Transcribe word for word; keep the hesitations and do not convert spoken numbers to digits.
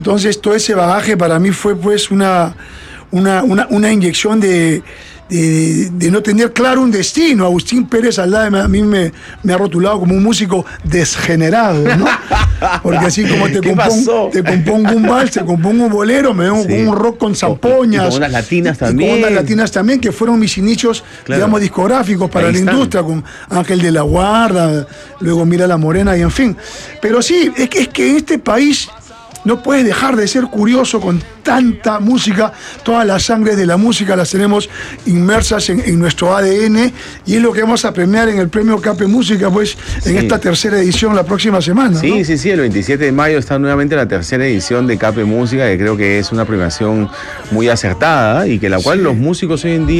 Entonces todo ese bagaje para mí fue pues una, una, una, una inyección de, de, de no tener claro un destino. Agustín Pérez Aldave a mí me, me ha rotulado como un músico desgenerado, ¿no? Porque así como te, compongo, te compongo un vals, te compongo un bolero, me vengo sí. con un rock con zampoñas. Y con unas latinas y, también. Y con unas latinas también, que fueron mis inicios, claro. digamos, discográficos para Ahí la están. industria, con Ángel de la Guarda, luego Mira la Morena y en fin. Pero sí, es que, es que en este país no puedes dejar de ser curioso con tanta música. Todas las sangres de la música las tenemos inmersas en, en nuestro A D N, y es lo que vamos a premiar en el premio Cape Música, pues, en sí. esta tercera edición la próxima semana. Sí, ¿no? sí, sí, el veintisiete de mayo está nuevamente la tercera edición de Cape Música, que creo que es una premiación muy acertada y que la cual sí. los músicos hoy en día